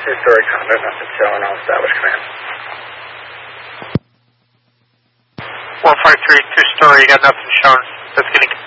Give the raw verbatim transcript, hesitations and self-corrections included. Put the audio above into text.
Two-story condo, nothing showing, all established command. one five three, two-story, you got nothing shown. That's getting